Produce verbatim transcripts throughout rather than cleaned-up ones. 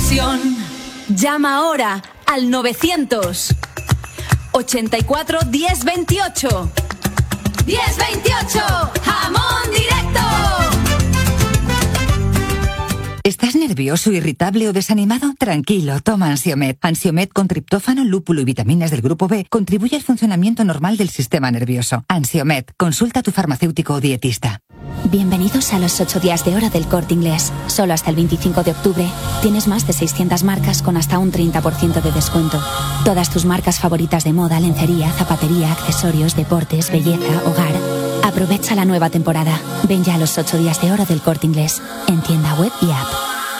pensión. Llama ahora al novecientos ochenta y cuatro diez veintiocho. diez veintiocho, jamón directo. ¿Estás nervioso, irritable o desanimado? Tranquilo, toma Ansiomed. Ansiomed con triptófano, lúpulo y vitaminas del grupo B contribuye al funcionamiento normal del sistema nervioso. Ansiomed, consulta a tu farmacéutico o dietista. Bienvenidos a los ocho días de oro del Corte Inglés. Solo hasta el veinticinco de octubre tienes más de seiscientas marcas con hasta un treinta por ciento de descuento. Todas tus marcas favoritas de moda, lencería, zapatería, accesorios, deportes, belleza, hogar. Aprovecha la nueva temporada. Ven ya a los ocho días de oro del Corte Inglés, en tienda web y app.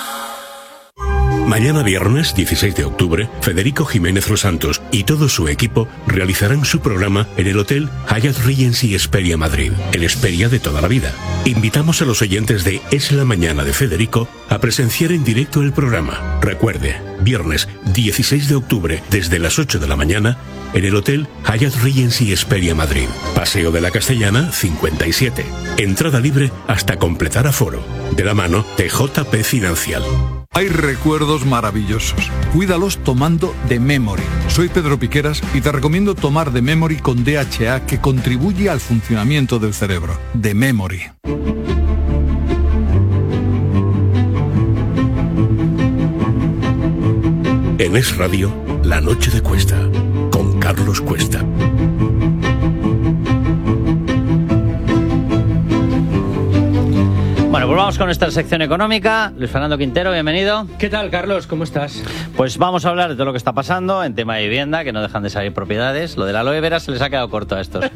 Mañana viernes dieciséis de octubre, Federico Jiménez Los Santos y todo su equipo realizarán su programa en el Hotel Hyatt Regency Hesperia Madrid, el Hesperia de toda la vida. Invitamos a los oyentes de Es la Mañana de Federico a presenciar en directo el programa. Recuerde, viernes dieciséis de octubre desde las ocho de la mañana en el Hotel Hyatt Regency Hesperia Madrid, Paseo de la Castellana cincuenta y siete. Entrada libre hasta completar aforo. De la mano de J P Financial. Hay recuerdos maravillosos. Cuídalos tomando The Memory. Soy Pedro Piqueras y te recomiendo tomar The Memory con D H A, que contribuye al funcionamiento del cerebro. The Memory. En Es Radio, La Noche de Cuesta, con Carlos Cuesta. Bueno, pues vamos con nuestra sección económica. Luis Fernando Quintero, bienvenido. ¿Qué tal, Carlos? ¿Cómo estás? Pues vamos a hablar de todo lo que está pasando en tema de vivienda, que no dejan de salir propiedades. Lo de la aloe vera se les ha quedado corto a estos.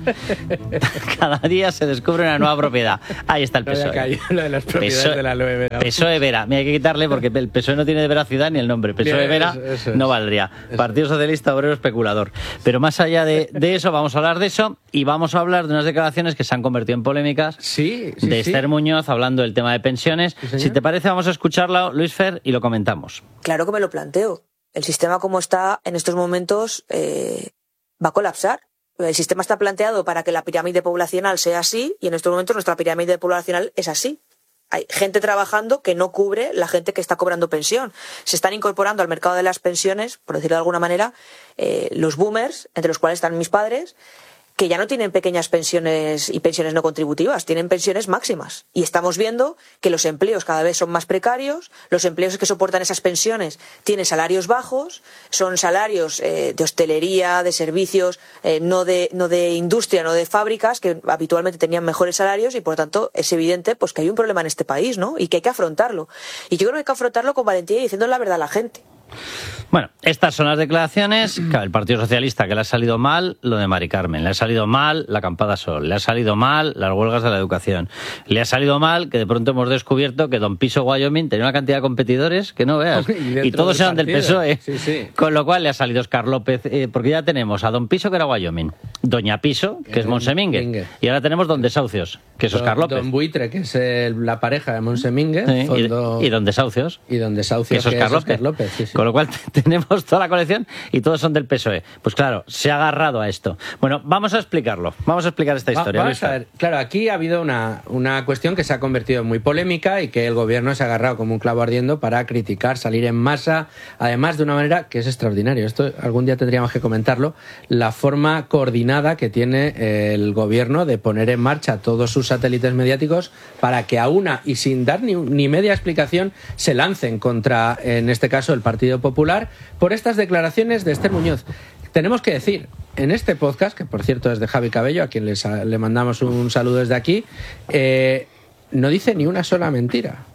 Cada día se descubre una nueva propiedad. Ahí está el P S O E. Caído, lo de las propiedades P S O E, de la aloe vera. P S O E Vera. Mira, hay que quitarle porque el P S O E no tiene veracidad ni el nombre. P S O E Vera eso, eso no valdría. Eso. Partido Socialista Obrero Especulador. Pero más allá de, de eso, vamos a hablar de eso y vamos a hablar de unas declaraciones que se han convertido en polémicas. Sí, sí, de sí. Esther Muñoz hablando del tema de pensiones. Sí, si te parece, vamos a escucharla, Luis Fer, y lo comentamos. Claro que me lo planteo. El sistema como está en estos momentos eh, va a colapsar. El sistema está planteado para que la pirámide poblacional sea así y en estos momentos nuestra pirámide poblacional es así. Hay gente trabajando que no cubre la gente que está cobrando pensión. Se están incorporando al mercado de las pensiones, por decirlo de alguna manera, eh, los boomers, entre los cuales están mis padres, que ya no tienen pequeñas pensiones y pensiones no contributivas, tienen pensiones máximas. Y estamos viendo que los empleos cada vez son más precarios, los empleos que soportan esas pensiones tienen salarios bajos, son salarios eh, de hostelería, de servicios, eh, no de no de industria, no de fábricas, que habitualmente tenían mejores salarios y por lo tanto es evidente pues que hay un problema en este país, ¿no? Y que hay que afrontarlo. Y yo creo que hay que afrontarlo con valentía y diciendo la verdad a la gente. Bueno, estas son las declaraciones. Claro, el Partido Socialista, que le ha salido mal lo de Mari Carmen, le ha salido mal la acampada Sol, le ha salido mal las huelgas de la educación, le ha salido mal que de pronto hemos descubierto que Don Piso Wyoming tenía una cantidad de competidores que no veas, y, y todos eran del P S O E, sí, sí. Con lo cual le ha salido Oscar López, eh, porque ya tenemos a Don Piso, que era Wyoming, Doña Piso, que es Monsemingue, y ahora tenemos Don Desahucios, que es Oscar López. Don Buitre, que es el, la pareja de Monsemingue, sí, fondo... y, y Don Desahucios, y Don Desahucios, que es Oscar que López, es Oscar López sí, sí. Con lo cual tenemos toda la colección y todos son del P S O E. Pues claro, se ha agarrado a esto. Bueno, vamos a explicarlo. Vamos a explicar esta historia. Va, vamos a ver. Claro, aquí ha habido una, una cuestión que se ha convertido en muy polémica y que el gobierno se ha agarrado como un clavo ardiendo para criticar, salir en masa, además de una manera que es extraordinaria. Esto algún día tendríamos que comentarlo. La forma coordinada que tiene el gobierno de poner en marcha todos sus satélites mediáticos para que a una y sin dar ni, ni media explicación se lancen contra, en este caso, el Partido Popular por estas declaraciones de Esther Muñoz. Tenemos que decir, en este podcast, que por cierto es de Javi Cabello, a quien les, le mandamos un saludo desde aquí, eh, no dice ni una sola mentira.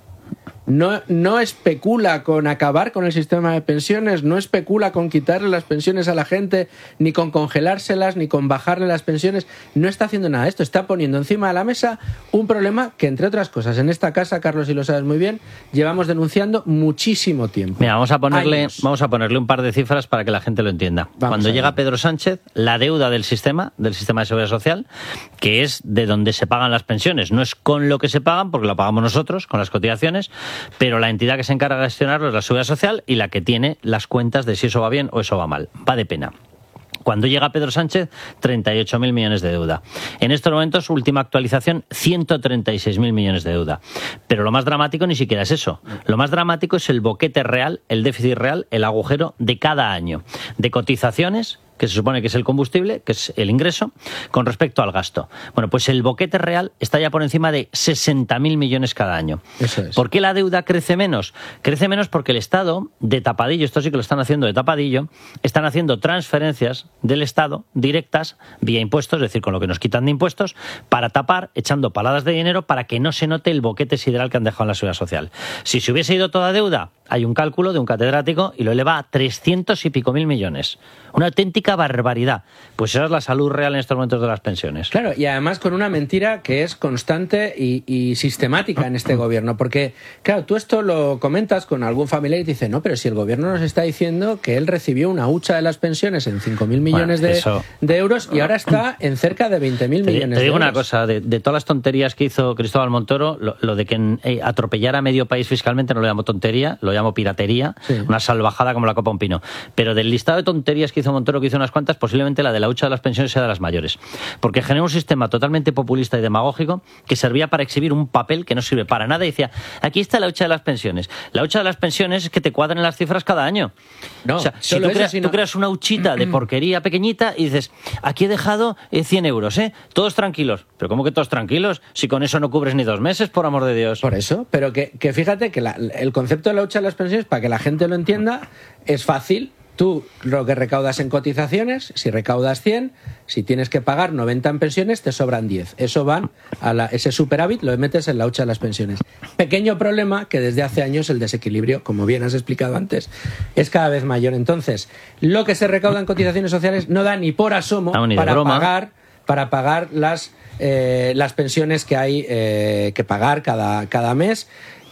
No, no especula con acabar con el sistema de pensiones, no especula con quitarle las pensiones a la gente, ni con congelárselas, ni con bajarle las pensiones. No está haciendo nada de esto. Está poniendo encima de la mesa un problema que, entre otras cosas, en esta casa, Carlos, y lo sabes muy bien, llevamos denunciando muchísimo tiempo. Mira, vamos a ponerle, vamos a ponerle un par de cifras para que la gente lo entienda. Vamos Cuando llega Pedro Sánchez, la deuda del sistema, del sistema de seguridad social, que es de donde se pagan las pensiones, no es con lo que se pagan, porque lo pagamos nosotros, con las cotizaciones, pero la entidad que se encarga de gestionarlo es la Seguridad Social y la que tiene las cuentas de si eso va bien o eso va mal. Va de pena. Cuando llega Pedro Sánchez, treinta y ocho mil millones de deuda. En estos momentos, última actualización, ciento treinta y seis mil millones de deuda. Pero lo más dramático ni siquiera es eso. Lo más dramático es el boquete real, el déficit real, el agujero de cada año. De cotizaciones, que se supone que es el combustible, que es el ingreso, con respecto al gasto. Bueno, pues el boquete real está ya por encima de sesenta mil millones cada año. Eso es. ¿Por qué la deuda crece menos? Crece menos porque el Estado, de tapadillo, esto sí que lo están haciendo de tapadillo, están haciendo transferencias del Estado directas vía impuestos, es decir, con lo que nos quitan de impuestos, para tapar, echando paladas de dinero para que no se note el boquete sideral que han dejado en la seguridad social. Si se hubiese ido toda deuda, hay un cálculo de un catedrático y lo eleva a trescientos y pico mil millones. Una auténtica barbaridad. Pues esa es la salud real en estos momentos de las pensiones. Claro, y además con una mentira que es constante y, y sistemática en este gobierno. Porque, claro, tú esto lo comentas con algún familiar y te dice, no, pero si el gobierno nos está diciendo que él recibió una hucha de las pensiones en cinco mil millones bueno, de, eso... de euros y ahora está en cerca de veinte mil millones de euros. Te digo una cosa, de, de todas las tonterías que hizo Cristóbal Montoro, lo, lo de que eh, atropellara a medio país fiscalmente no lo llamo tontería, lo llamo piratería, sí. Una salvajada como la copa un pino. Pero del listado de tonterías que hizo Montoro, que hizo unas cuantas, posiblemente la de la hucha de las pensiones sea de las mayores. Porque generó un sistema totalmente populista y demagógico que servía para exhibir un papel que no sirve para nada y decía, aquí está la hucha de las pensiones. La hucha de las pensiones es que te cuadren las cifras cada año. No, o sea, si tú, creas, sino... tú creas una huchita de porquería pequeñita y dices, aquí he dejado cien euros, ¿eh? Todos tranquilos. ¿Pero cómo que todos tranquilos? Si con eso no cubres ni dos meses, por amor de Dios. Por eso, pero que, que fíjate que la, el concepto de la hucha de las pensiones, para que la gente lo entienda, es fácil. Tú lo que recaudas en cotizaciones, si recaudas cien, si tienes que pagar noventa en pensiones, te sobran diez. Eso van a la, ese superávit lo metes en la hucha de las pensiones. Pequeño problema que desde hace años el desequilibrio, como bien has explicado antes, es cada vez mayor. Entonces, lo que se recauda en cotizaciones sociales no da ni por asomo no, ni para broma. pagar para pagar las eh, las pensiones que hay eh, que pagar cada, cada mes.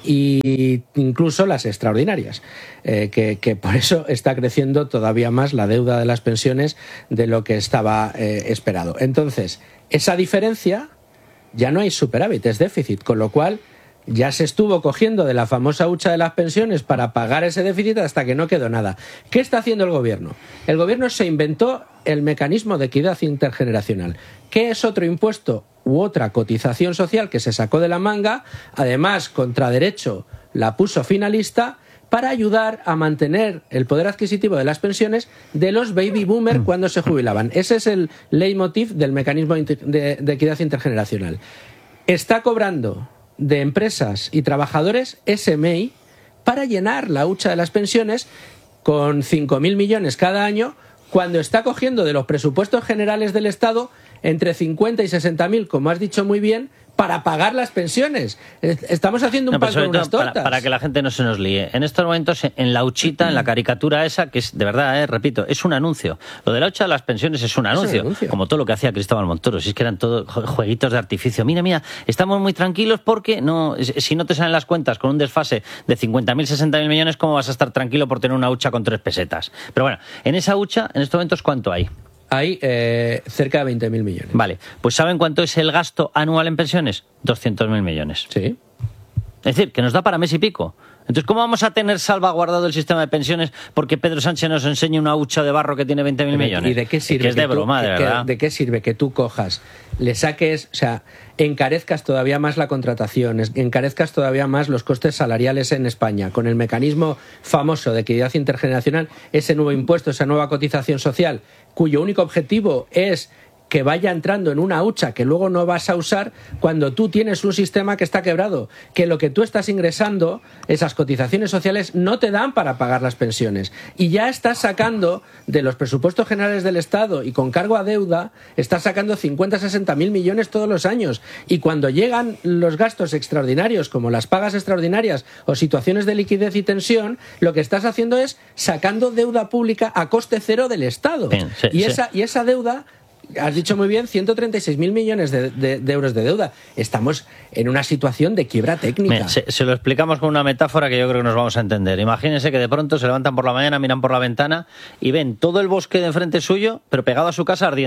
Y incluso las extraordinarias, eh, que, que por eso está creciendo todavía más la deuda de las pensiones de lo que estaba eh, esperado. Entonces, esa diferencia ya no hay superávit, es déficit, con lo cual ya se estuvo cogiendo de la famosa hucha de las pensiones para pagar ese déficit hasta que no quedó nada. ¿Qué está haciendo el gobierno? El gobierno se inventó el mecanismo de equidad intergeneracional, que es otro impuesto u otra cotización social que se sacó de la manga, además contra derecho la puso finalista, para ayudar a mantener el poder adquisitivo de las pensiones de los baby boomers cuando se jubilaban. Ese es el leitmotiv del mecanismo de, de equidad intergeneracional. Está cobrando de empresas y trabajadores ese M E I para llenar la hucha de las pensiones con cinco mil millones cada año, cuando está cogiendo de los presupuestos generales del Estado entre cincuenta y sesenta mil, como has dicho muy bien, para pagar las pensiones. Estamos haciendo un no, pan con unas tortas. Para, para que la gente no se nos líe. En estos momentos, en la huchita, en la caricatura esa, que es de verdad, eh, repito, es un anuncio. Lo de la hucha de las pensiones es un anuncio, es un anuncio. Como todo lo que hacía Cristóbal Montoro. Si es que eran todos jueguitos de artificio. Mira, mira, estamos muy tranquilos porque no, si no te salen las cuentas con un desfase de cincuenta mil, sesenta mil millones, ¿cómo vas a estar tranquilo por tener una hucha con tres pesetas? Pero bueno, en esa hucha, en estos momentos, ¿cuánto hay? Hay eh, cerca de veinte mil millones. Vale, pues ¿saben cuánto es el gasto anual en pensiones? doscientos mil millones. Sí. Es decir, que nos da para mes y pico. Entonces, ¿cómo vamos a tener salvaguardado el sistema de pensiones porque Pedro Sánchez nos enseña una hucha de barro que tiene veinte mil millones? ¿Y de qué sirve? Que es de que broma, tú, de que, verdad. ¿De qué sirve que tú cojas, le saques, o sea, encarezcas todavía más la contratación, encarezcas todavía más los costes salariales en España, con el mecanismo famoso de equidad intergeneracional, ese nuevo impuesto, esa nueva cotización social, cuyo único objetivo es que vaya entrando en una hucha que luego no vas a usar cuando tú tienes un sistema que está quebrado, que lo que tú estás ingresando, esas cotizaciones sociales, no te dan para pagar las pensiones. Y ya estás sacando de los presupuestos generales del Estado y con cargo a deuda, estás sacando cincuenta, sesenta mil millones todos los años. Y cuando llegan los gastos extraordinarios, como las pagas extraordinarias o situaciones de liquidez y tensión, lo que estás haciendo es sacando deuda pública a coste cero del Estado. Bien, sí, y, sí. Esa, y esa deuda... Has dicho muy bien, ciento treinta y seis mil millones de, de, de euros de deuda. Estamos en una situación de quiebra técnica. Mira, se, se lo explicamos con una metáfora que yo creo que nos vamos a entender. Imagínense que de pronto se levantan por la mañana, miran por la ventana y ven todo el bosque de enfrente suyo, pero pegado a su casa ardiendo.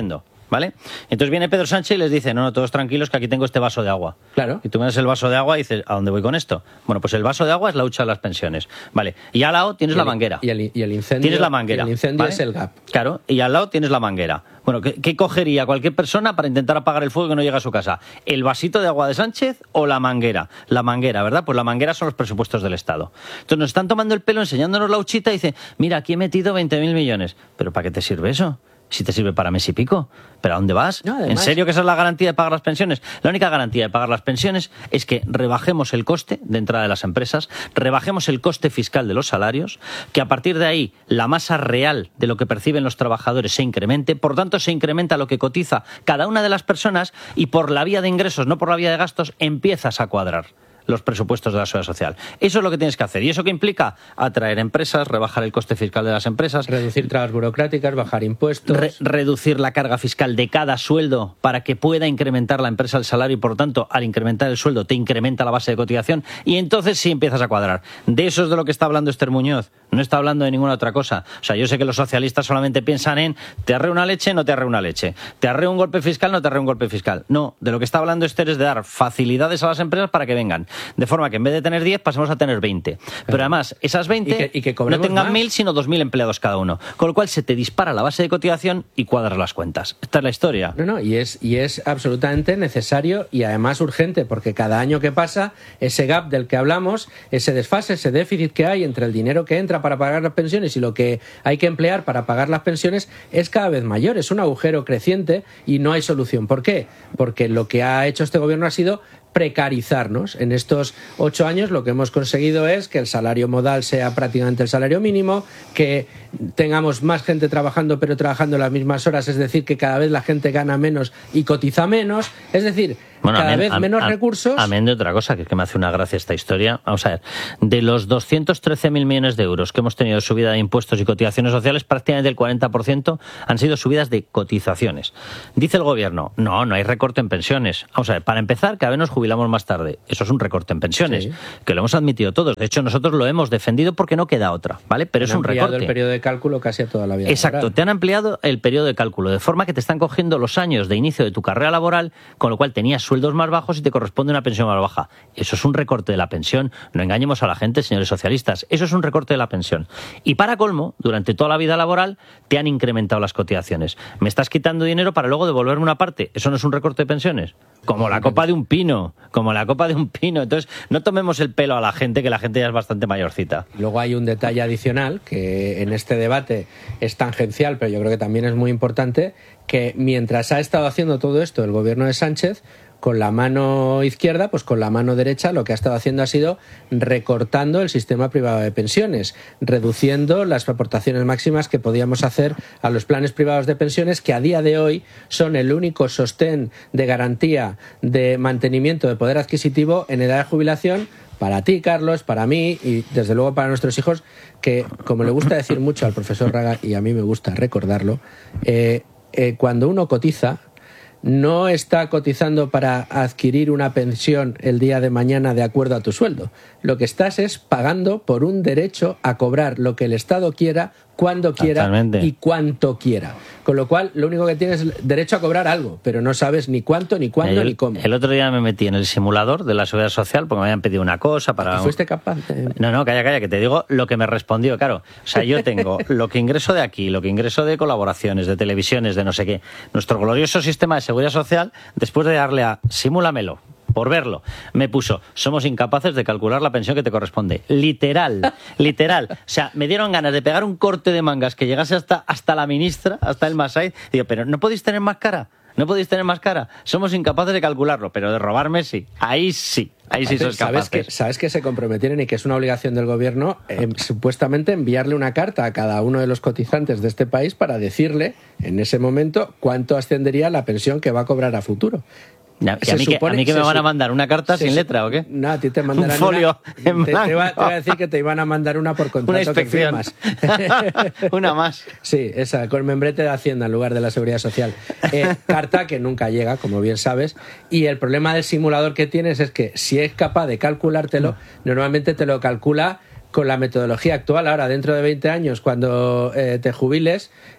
¿vale? Entonces viene Pedro Sánchez y les dice, no, no, todos tranquilos que aquí tengo este vaso de agua. Claro. Y tú miras el vaso de agua y dices, ¿a dónde voy con esto? Bueno, pues el vaso de agua es la hucha de las pensiones, ¿vale? Y al lado tienes y el, la manguera. Y el, y el incendio, tienes la manguera. El incendio ¿vale? es el gap. Claro, y al lado tienes la manguera. Bueno, ¿qué, ¿qué cogería cualquier persona para intentar apagar el fuego que no llega a su casa? ¿El vasito de agua de Sánchez o la manguera? La manguera, ¿verdad? Pues la manguera son los presupuestos del Estado. Entonces nos están tomando el pelo enseñándonos la huchita y dice, mira, aquí he metido veinte mil millones. ¿Pero para qué te sirve eso? Si te sirve para mes y pico. ¿Pero a dónde vas? No, además, ¿en serio que esa es la garantía de pagar las pensiones? La única garantía de pagar las pensiones es que rebajemos el coste de entrada de las empresas, rebajemos el coste fiscal de los salarios, que a partir de ahí la masa real de lo que perciben los trabajadores se incremente, por tanto se incrementa lo que cotiza cada una de las personas y por la vía de ingresos, no por la vía de gastos, empiezas a cuadrar los presupuestos de la seguridad social. Eso es lo que tienes que hacer. ¿Y eso qué implica? Atraer empresas, rebajar el coste fiscal de las empresas. Reducir trabas burocráticas, bajar impuestos. Re- reducir la carga fiscal de cada sueldo para que pueda incrementar la empresa el salario y, por tanto, al incrementar el sueldo te incrementa la base de cotización y entonces sí empiezas a cuadrar. De eso es de lo que está hablando Esther Muñoz. No está hablando de ninguna otra cosa. O sea, yo sé que los socialistas solamente piensan en te arreo una leche, no te arreo una leche. Te arreo un golpe fiscal, no te arreo un golpe fiscal. No, de lo que está hablando Esther es de dar facilidades a las empresas para que vengan. De forma que en vez de tener diez, pasemos a tener veinte. Claro. Pero además, esas veinte y que, y que no tengan más. mil, sino dos mil empleados cada uno. Con lo cual se te dispara la base de cotización y cuadras las cuentas. Esta es la historia. No, no, y es, y es absolutamente necesario y además urgente, porque cada año que pasa, ese gap del que hablamos, ese desfase, ese déficit que hay entre el dinero que entra para pagar las pensiones y lo que hay que emplear para pagar las pensiones es cada vez mayor. Es un agujero creciente y no hay solución. ¿Por qué? Porque lo que ha hecho este gobierno ha sido precarizarnos. En estos ocho años lo que hemos conseguido es que el salario modal sea prácticamente el salario mínimo, que tengamos más gente trabajando pero trabajando las mismas horas, es decir, que cada vez la gente gana menos y cotiza menos, es decir, bueno, cada amén, vez am, menos am, recursos. Amén de otra cosa, que es que me hace una gracia esta historia. Vamos a ver, de los doscientos trece mil millones de euros que hemos tenido de subida de impuestos y cotizaciones sociales, prácticamente el cuarenta por ciento han sido subidas de cotizaciones. Dice el gobierno, no, no hay recorte en pensiones. Vamos a ver, para empezar, cada vez nos jubilamos más tarde. Eso es un recorte en pensiones, sí, que lo hemos admitido todos. De hecho, nosotros lo hemos defendido porque no queda otra, ¿vale? Pero es un recorte. Han ampliado el periodo de cálculo casi a toda la vida. Exacto, laboral. Te han ampliado el periodo de cálculo, de forma que te están cogiendo los años de inicio de tu carrera laboral, con lo cual tenías sueldos más bajos y te corresponde una pensión más baja. Eso es un recorte de la pensión. No engañemos a la gente, señores socialistas. Eso es un recorte de la pensión. Y para colmo, durante toda la vida laboral te han incrementado las cotizaciones. Me estás quitando dinero para luego devolverme una parte. ¿Eso no es un recorte de pensiones? Como la copa de un pino, como la copa de un pino. Entonces, no tomemos el pelo a la gente, que la gente ya es bastante mayorcita. Luego hay un detalle adicional, que en este debate es tangencial, pero yo creo que también es muy importante, que mientras ha estado haciendo todo esto el gobierno de Sánchez, con la mano izquierda, pues con la mano derecha lo que ha estado haciendo ha sido recortando el sistema privado de pensiones, reduciendo las aportaciones máximas que podíamos hacer a los planes privados de pensiones, que a día de hoy son el único sostén de garantía de mantenimiento de poder adquisitivo en edad de jubilación para ti, Carlos, para mí y desde luego para nuestros hijos, que como le gusta decir mucho al profesor Raga, y a mí me gusta recordarlo, eh, eh, cuando uno cotiza, no está cotizando para adquirir una pensión el día de mañana de acuerdo a tu sueldo. Lo que estás es pagando por un derecho a cobrar lo que el Estado quiera, cuando quiera y cuánto quiera. Con lo cual, lo único que tienes es derecho a cobrar algo, pero no sabes ni cuánto, ni cuándo, el, ni cómo. El otro día me metí en el simulador de la Seguridad Social porque me habían pedido una cosa para... ¿Y fuiste capaz de...? No, no, calla, calla, que te digo lo que me respondió. Claro, o sea, yo tengo lo que ingreso de aquí, lo que ingreso de colaboraciones, de televisiones, de no sé qué. Nuestro glorioso sistema de Seguridad Social, después de darle a simúlamelo, por verlo, me puso, somos incapaces de calcular la pensión que te corresponde. Literal, literal. O sea, me dieron ganas de pegar un corte de mangas que llegase hasta, hasta la ministra, hasta el Masai. Digo, pero ¿no podéis tener más cara? ¿No podéis tener más cara? Somos incapaces de calcularlo, pero de robarme sí. Ahí sí. Ahí sí sois capaces. ¿Sabes que, ¿Sabes que se comprometieron y que es una obligación del gobierno eh, supuestamente enviarle una carta a cada uno de los cotizantes de este país para decirle en ese momento cuánto ascendería la pensión que va a cobrar a futuro? Ya, ¿y a, mí supone, que, ¿A mí que me van a mandar una carta sin letra o qué? No, a ti te mandarán un folio una, en te, te, iba, te iba a decir que te iban a mandar una por contrato. Una inspección. Que firmas. Una más. Sí, esa, con membrete de Hacienda en lugar de la Seguridad Social. Eh, carta que nunca llega, como bien sabes, y el problema del simulador que tienes es que si es capaz de calculártelo, normalmente te lo calcula con la metodología actual. Ahora, dentro de veinte años, cuando eh, te jubiles,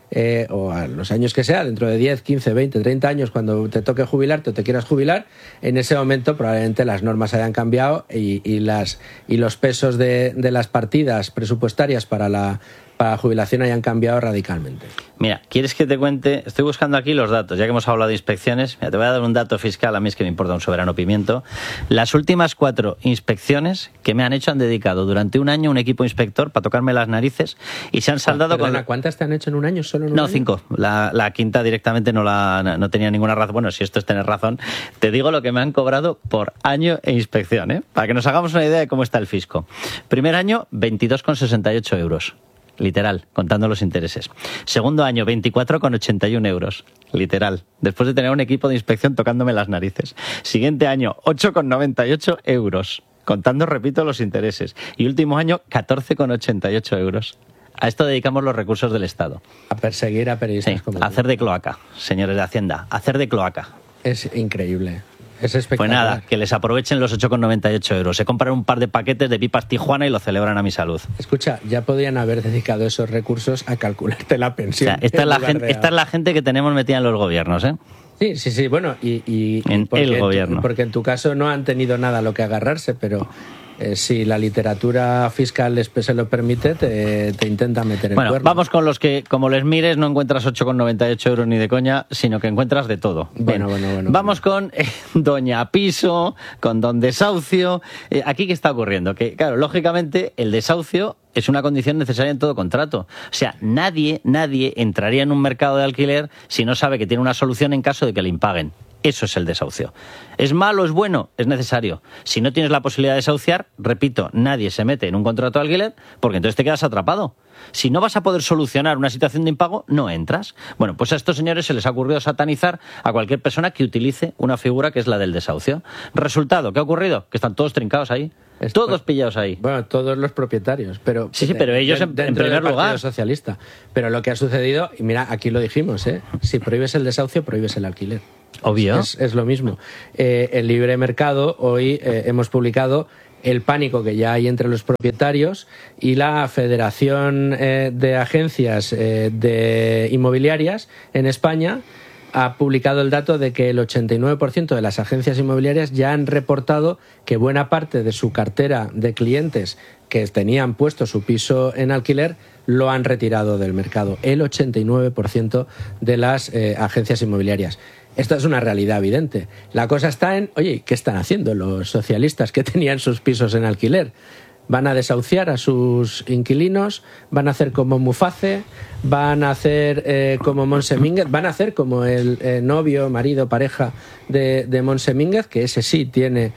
eh, o a los años que sea, dentro de diez, quince, veinte, treinta años, cuando te toque jubilarte o te quieras jubilar, en ese momento probablemente las normas hayan cambiado y, y, las, y los pesos de, de las partidas presupuestarias para la, para la jubilación hayan cambiado radicalmente. Mira, ¿quieres que te cuente? Estoy buscando aquí los datos, ya que hemos hablado de inspecciones. Mira, te voy a dar un dato fiscal, a mí es que me importa un soberano pimiento. Las últimas cuatro inspecciones que me han hecho han dedicado durante un año un equipo inspector para tocarme las narices y se han saldado ah, perdona, con... ¿Cuántas te han hecho en un año? ¿Solo en un no, año? cinco. La, la quinta directamente no, la, no tenía ninguna razón. Bueno, si esto es tener razón, te digo lo que me han cobrado por año e inspección, ¿eh? Para que nos hagamos una idea de cómo está el fisco. Primer año, veintidós con sesenta y ocho euros. Literal, contando los intereses. Segundo año, veinticuatro con ochenta y uno euros. Literal, después de tener un equipo de inspección tocándome las narices. Siguiente año, ocho con noventa y ocho euros. Contando, repito, los intereses. Y último año, catorce con ochenta y ocho euros. A esto dedicamos los recursos del Estado. A perseguir a periodistas sí, como a hacer de cloaca, señores de Hacienda. A hacer de cloaca. Es increíble. Es espectacular. Pues nada, que les aprovechen los ocho con noventa y ocho euros. Se compran un par de paquetes de pipas Tijuana y lo celebran a mi salud. Escucha, ya podrían haber dedicado esos recursos a calcularte la pensión. O sea, esta, es la gente, esta es la gente que tenemos metida en los gobiernos, ¿eh? Sí, sí, sí. Bueno, y, y en porque, el gobierno. Porque en tu caso no han tenido nada a lo que agarrarse, pero eh, si la literatura fiscal les se lo permite, te, te intenta meter el bueno, cuerno. Vamos con los que, como les mires, no encuentras ocho con noventa y ocho euros ni de coña, sino que encuentras de todo. Bueno, bueno, bueno. Vamos bueno. con eh, Doña Piso, con Don Desahucio. Eh, ¿Aquí qué está ocurriendo? Que, claro, lógicamente, el desahucio es una condición necesaria en todo contrato. O sea, nadie, nadie entraría en un mercado de alquiler si no sabe que tiene una solución en caso de que le impaguen. Eso es el desahucio. ¿Es malo? ¿Es bueno? Es necesario. Si no tienes la posibilidad de desahuciar, repito, nadie se mete en un contrato de alquiler porque entonces te quedas atrapado. Si no vas a poder solucionar una situación de impago, no entras. Bueno, pues a estos señores se les ha ocurrido satanizar a cualquier persona que utilice una figura que es la del desahucio. Resultado, ¿qué ha ocurrido? Que están todos trincados ahí. Es, todos pillados ahí. Bueno, todos los propietarios, pero sí, sí, pero ellos en, en primer lugar. Partido Socialista. Pero lo que ha sucedido, y mira, aquí lo dijimos, ¿eh? Si prohíbes el desahucio, prohíbes el alquiler. Obvio. Es, es lo mismo. Eh, el libre mercado, hoy eh, hemos publicado el pánico que ya hay entre los propietarios y la Federación eh, de Agencias eh, de Inmobiliarias en España ha publicado el dato de que el ochenta y nueve por ciento de las agencias inmobiliarias ya han reportado que buena parte de su cartera de clientes que tenían puesto su piso en alquiler lo han retirado del mercado. El ochenta y nueve por ciento de las eh, agencias inmobiliarias. Esto es una realidad evidente. La cosa está en, oye, ¿qué están haciendo los socialistas que tenían sus pisos en alquiler? ¿Van a desahuciar a sus inquilinos? ¿Van a hacer como Muface? ¿Van a hacer eh, como Montse Mínguez? ¿Van a hacer como el eh, novio, marido, pareja de, de Montse Mínguez? Que ese sí tiene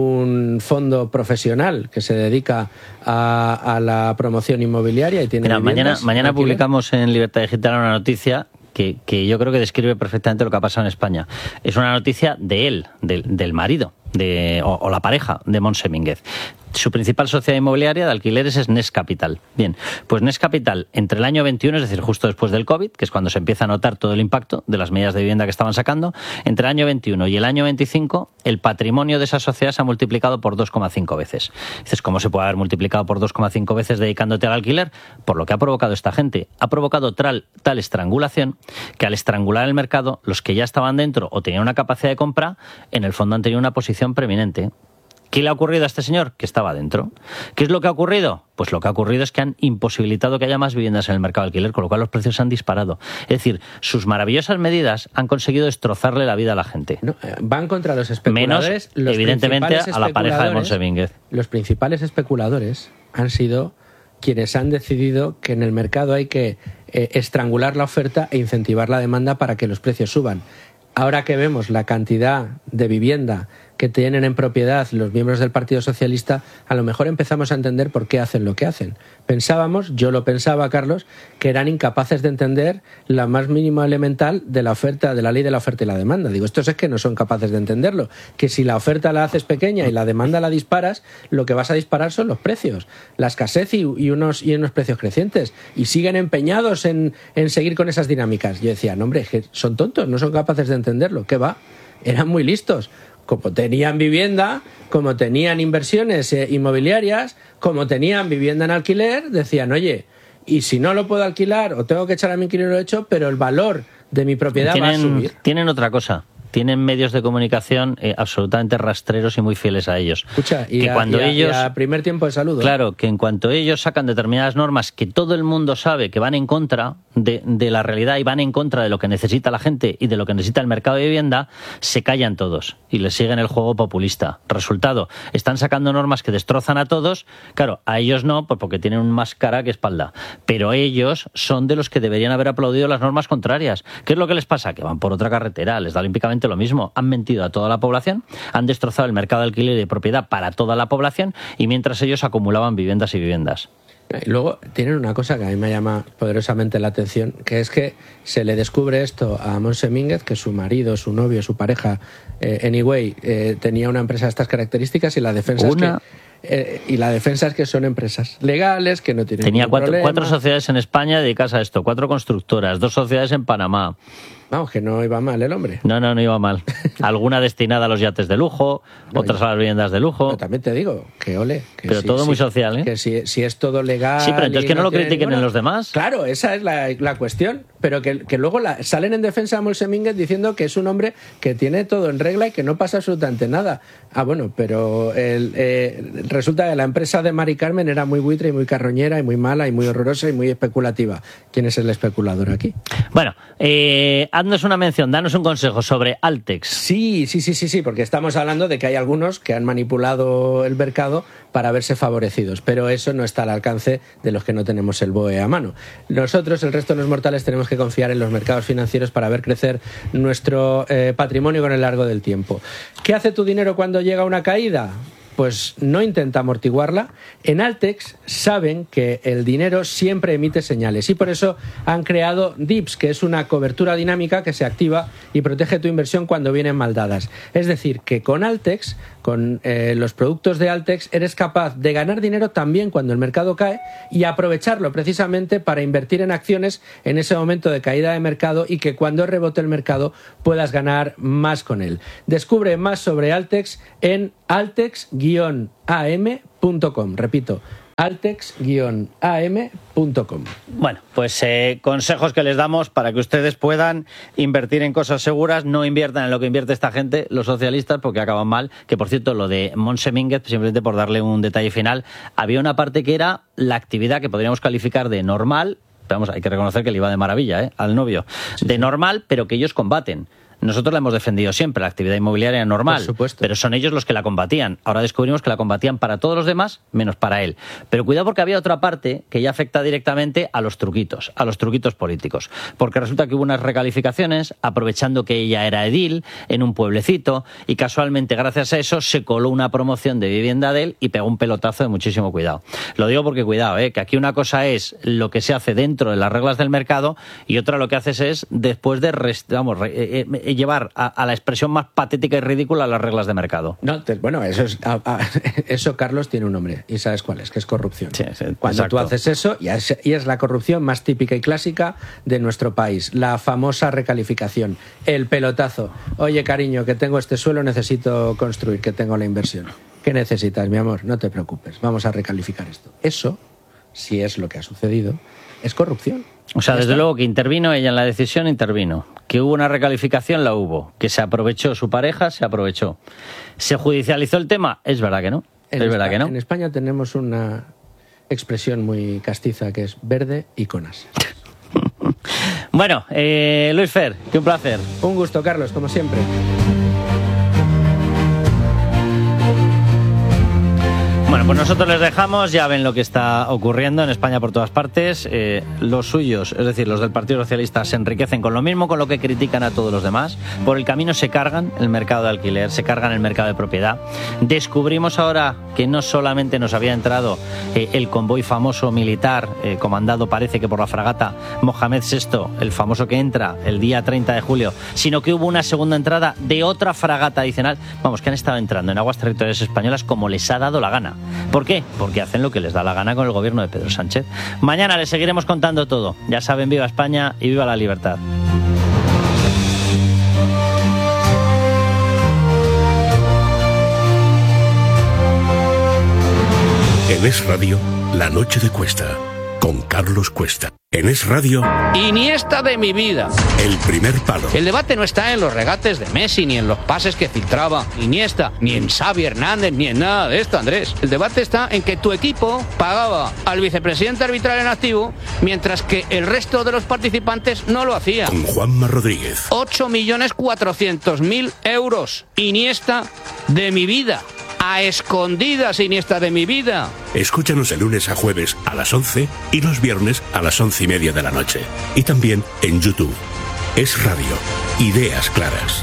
un fondo profesional que se dedica a, a la promoción inmobiliaria y tiene Mira, mañana, mañana publicamos en Libertad Digital una noticia que, que yo creo que describe perfectamente lo que ha pasado en España. Es una noticia de él, del, del marido de, o, o la pareja de Montse Mínguez. Su principal sociedad inmobiliaria de alquileres es Next Capital. Bien, pues Next Capital, entre el año veintiuno, es decir, justo después del COVID, que es cuando se empieza a notar todo el impacto de las medidas de vivienda que estaban sacando, entre el año veintiuno y el año veinticinco, el patrimonio de esa sociedad se ha multiplicado por dos coma cinco veces. Dices, ¿cómo se puede haber multiplicado por dos coma cinco veces dedicándote al alquiler? Por lo que ha provocado esta gente. Ha provocado tal, tal estrangulación que al estrangular el mercado, los que ya estaban dentro o tenían una capacidad de compra, en el fondo han tenido una posición preeminente. ¿Qué le ha ocurrido a este señor? Que estaba dentro. ¿Qué es lo que ha ocurrido? Pues lo que ha ocurrido es que han imposibilitado que haya más viviendas en el mercado de alquiler, con lo cual los precios se han disparado. Es decir, sus maravillosas medidas han conseguido destrozarle la vida a la gente. No, van contra los especuladores. Menos, los evidentemente, a la pareja de Montse Mínguez. Los principales especuladores han sido quienes han decidido que en el mercado hay que eh, estrangular la oferta e incentivar la demanda para que los precios suban. Ahora que vemos la cantidad de vivienda que tienen en propiedad los miembros del Partido Socialista, a lo mejor empezamos a entender por qué hacen lo que hacen. Pensábamos, yo lo pensaba, Carlos, que eran incapaces de entender la más mínima elemental de la oferta, de la ley de la oferta y la demanda. Digo, estos es que no son capaces de entenderlo. Que si la oferta la haces pequeña y la demanda la disparas, lo que vas a disparar son los precios, la escasez y, y, unos, y unos precios crecientes. Y siguen empeñados en, en seguir con esas dinámicas. Yo decía, no, hombre, que son tontos, no son capaces de entenderlo. ¿Qué va? Eran muy listos. Como tenían vivienda, como tenían inversiones eh, inmobiliarias, como tenían vivienda en alquiler, decían, oye, y si no lo puedo alquilar o tengo que echar a mi inquilino lo hecho, pero el valor de mi propiedad tienen, va a subir. Tienen otra cosa. Tienen medios de comunicación eh, absolutamente rastreros y muy fieles a ellos. Escucha, y, que a, cuando y, a, ellos, y a primer tiempo de saludo. Claro, que en cuanto ellos sacan determinadas normas que todo el mundo sabe que van en contra de, de la realidad y van en contra de lo que necesita la gente y de lo que necesita el mercado de vivienda, se callan todos y les siguen el juego populista. Resultado, están sacando normas que destrozan a todos. Claro, a ellos no, pues porque tienen más cara que espalda. Pero ellos son de los que deberían haber aplaudido las normas contrarias. ¿Qué es lo que les pasa? Que van por otra carretera, les da olímpicamente lo mismo. Han mentido a toda la población, han destrozado el mercado de alquiler y de propiedad para toda la población, y mientras ellos acumulaban viviendas y viviendas. Y luego tienen una cosa que a mí me llama poderosamente la atención, que es que se le descubre esto a Montse Mínguez, que su marido, su novio, su pareja, eh, anyway, eh, tenía una empresa de estas características, y la defensa una... es que Eh, y la defensa es que son empresas legales, que no tienen Tenía ningún cuatro, problema. cuatro sociedades en España dedicadas a esto, cuatro constructoras, dos sociedades en Panamá. Vamos, que no iba mal el hombre. No, no, no iba mal. Alguna destinada a los yates de lujo, no, otras yo, a las viviendas de lujo. También te digo, que ole. Que pero sí, todo sí, muy social, ¿eh? Que si, si es todo legal... Sí, pero entonces que no, no lo critiquen ninguna... en los demás. Claro, esa es la, la cuestión. Pero que, que luego la, salen en defensa de Montse Mínguez diciendo que es un hombre que tiene todo en regla y que no pasa absolutamente nada. Ah, bueno, pero el, eh, resulta que la empresa de Mari Carmen era muy buitre y muy carroñera y muy mala y muy horrorosa y muy especulativa. ¿Quién es el especulador aquí? Bueno, eh, haznos una mención, danos un consejo sobre Altex. Sí, sí, sí, sí, sí, porque estamos hablando de que hay algunos que han manipulado el mercado para verse favorecidos, pero eso no está al alcance de los que no tenemos el B O E a mano. Nosotros, el resto de los mortales, tenemos que confiar en los mercados financieros para ver crecer nuestro eh, patrimonio con el largo del tiempo. ¿Qué hace tu dinero cuando llega una caída? Pues no intenta amortiguarla. En Altex saben que el dinero siempre emite señales y por eso han creado Dips, que es una cobertura dinámica que se activa y protege tu inversión cuando vienen mal dadas. Es decir, que con Altex, con eh, los productos de Altex, eres capaz de ganar dinero también cuando el mercado cae y aprovecharlo precisamente para invertir en acciones en ese momento de caída de mercado y que cuando rebote el mercado puedas ganar más con él. Descubre más sobre Altex en altex guion a m punto com. Repito, altex guion a m punto com. Bueno, pues eh, consejos que les damos para que ustedes puedan invertir en cosas seguras. No inviertan en lo que invierte esta gente, los socialistas, porque acaban mal. Que, por cierto, lo de Montse Mínguez, simplemente por darle un detalle final, había una parte que era la actividad que podríamos calificar de normal. Pero vamos, hay que reconocer que le iba de maravilla, ¿eh?, al novio. Sí, de sí. normal, pero que ellos combaten. Nosotros la hemos defendido siempre, la actividad inmobiliaria normal, por supuesto, pero son ellos los que la combatían. Ahora descubrimos que la combatían para todos los demás, menos para él. Pero cuidado, porque había otra parte que ya afecta directamente a los truquitos, a los truquitos políticos. Porque resulta que hubo unas recalificaciones, aprovechando que ella era edil en un pueblecito, y casualmente gracias a eso se coló una promoción de vivienda de él y pegó un pelotazo de muchísimo cuidado. Lo digo porque cuidado, ¿eh? Que aquí una cosa es lo que se hace dentro de las reglas del mercado y otra lo que haces es después de rest- vamos, eh, eh, llevar a, a la expresión más patética y ridícula las reglas de mercado. No, te, bueno, eso es a, a, eso, Carlos, tiene un nombre y sabes cuál es, que es corrupción. Sí, sí, Cuando exacto. tú haces eso, y es, y es la corrupción más típica y clásica de nuestro país, la famosa recalificación, el pelotazo. Oye, cariño, que tengo este suelo, necesito construir, que tengo la inversión. ¿Qué necesitas, mi amor? No te preocupes, vamos a recalificar esto. Eso, si es lo que ha sucedido, es corrupción. O sea, desde luego que intervino ella en la decisión, intervino. Que hubo una recalificación, la hubo. Que se aprovechó su pareja, se aprovechó. ¿Se judicializó el tema? Es verdad que no. En es verdad España, que no. En España tenemos una expresión muy castiza que es verde y conas. Bueno, eh, Luis Fer, que un placer. Un gusto, Carlos, como siempre. Bueno, pues nosotros les dejamos, ya ven lo que está ocurriendo en España por todas partes. Eh, los suyos, es decir, los del Partido Socialista, se enriquecen con lo mismo, con lo que critican a todos los demás. Por el camino se cargan el mercado de alquiler, se cargan el mercado de propiedad. Descubrimos ahora que no solamente nos había entrado eh, el convoy famoso militar, eh, comandado parece que por la fragata Mohamed sexto, el famoso que entra el día treinta de julio, sino que hubo una segunda entrada de otra fragata adicional. Vamos, que han estado entrando en aguas territoriales españolas como les ha dado la gana. ¿Por qué? Porque hacen lo que les da la gana con el gobierno de Pedro Sánchez. Mañana les seguiremos contando todo. Ya saben, viva España y viva la libertad. En Es Radio, La Noche de Cuesta, con Carlos Cuesta. En Es Radio, Iniesta de mi vida. El primer palo. El debate no está en los regates de Messi, ni en los pases que filtraba Iniesta, ni en Xavi Hernández, ni en nada de esto, Andrés. El debate está en que tu equipo pagaba al vicepresidente arbitral en activo, mientras que el resto de los participantes no lo hacía. Con Juanma Rodríguez. ocho millones cuatrocientos mil euros. Iniesta de mi vida. A escondidas, Iniesta de mi vida. Escúchanos el lunes a jueves a las once y los viernes a las once y media de la noche. Y también en YouTube. Es Radio. Ideas claras.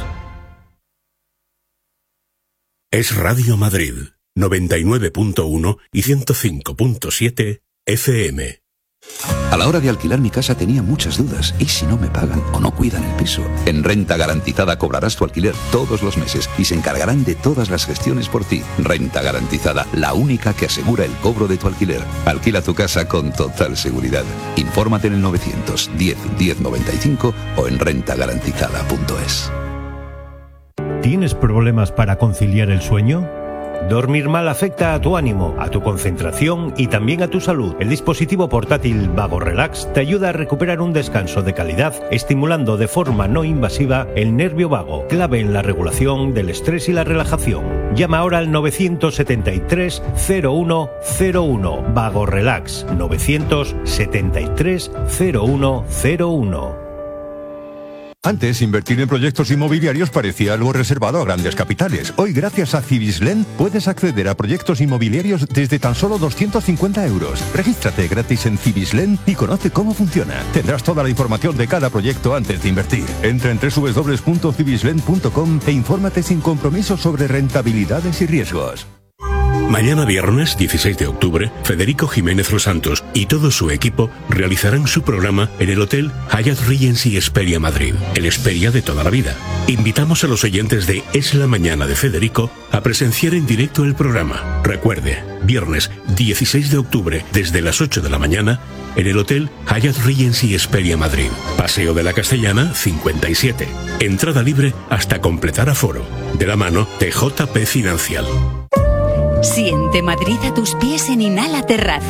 Es Radio Madrid. noventa y nueve punto uno y ciento cinco punto siete F M. A la hora de alquilar mi casa tenía muchas dudas. ¿Y si no me pagan o no cuidan el piso? En Renta Garantizada cobrarás tu alquiler todos los meses y se encargarán de todas las gestiones por ti. Renta Garantizada, la única que asegura el cobro de tu alquiler. Alquila tu casa con total seguridad. Infórmate en el novecientos diez diez noventa y cinco o en renta garantizada punto es. ¿Tienes problemas para conciliar el sueño? Dormir mal afecta a tu ánimo, a tu concentración y también a tu salud. El dispositivo portátil Vago Relax te ayuda a recuperar un descanso de calidad, estimulando de forma no invasiva el nervio vago, clave en la regulación del estrés y la relajación. Llama ahora al novecientos setenta y tres cero uno cero uno. Vago Relax, novecientos setenta y tres cero uno cero uno. Antes, invertir en proyectos inmobiliarios parecía algo reservado a grandes capitales. Hoy, gracias a Cibislen, puedes acceder a proyectos inmobiliarios desde tan solo doscientos cincuenta euros. Regístrate gratis en Cibislen y conoce cómo funciona. Tendrás toda la información de cada proyecto antes de invertir. Entra en doble u doble u doble u punto cibislen punto com e infórmate sin compromiso sobre rentabilidades y riesgos. Mañana viernes dieciséis de octubre, Federico Jiménez Los Santos y todo su equipo realizarán su programa en el Hotel Hyatt Regency Esperia Madrid, el Esperia de toda la vida. Invitamos a los oyentes de Es la Mañana de Federico a presenciar en directo el programa. Recuerde, viernes dieciséis de octubre desde las ocho de la mañana en el Hotel Hyatt Regency Esperia Madrid, Paseo de la Castellana cincuenta y siete. Entrada libre hasta completar aforo, de la mano de J P Financial. Siente Madrid a tus pies en Inhala Terraza.